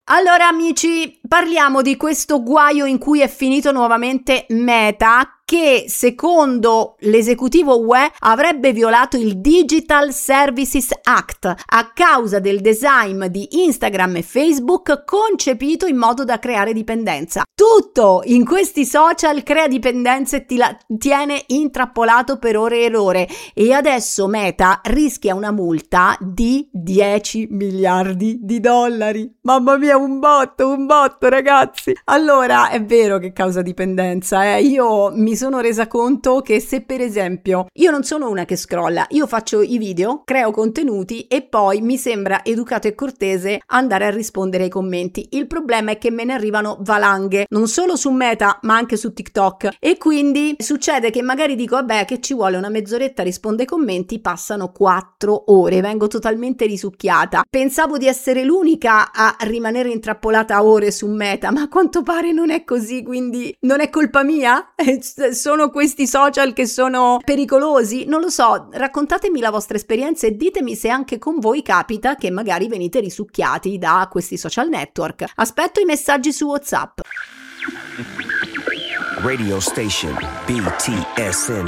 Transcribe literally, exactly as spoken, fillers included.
Allora amici, parliamo di questo guaio in cui è finito nuovamente Meta, che secondo l'esecutivo U E avrebbe violato il Digital Services Act a causa del design di Instagram e Facebook concepito in modo da creare dipendenza. Tutto in questi social crea dipendenza e ti la tiene intrappolato per ore e ore, e adesso Meta rischia una multa di dieci miliardi di dollari. Mamma mia, un botto, un botto ragazzi. Allora, è vero che causa dipendenza, eh. Io mi sono resa conto che se per esempio io non sono una che scrolla, io faccio i video, creo contenuti e poi mi sembra educato e cortese andare a rispondere ai commenti. Il problema è che me ne arrivano valanghe, non solo su Meta ma anche su TikTok, e quindi succede che magari dico vabbè che ci vuole una mezz'oretta a rispondere ai commenti, passano quattro ore, vengo totalmente risucchiata. Pensavo di essere l'unica a rimanere intrappolata ore su Meta, ma a quanto pare non è così, quindi non è colpa mia? Sono questi social che sono pericolosi? Non lo so, raccontatemi la vostra esperienza e ditemi se anche con voi capita che magari venite risucchiati da questi social network. Aspetto i messaggi su WhatsApp. Radio Station B T S N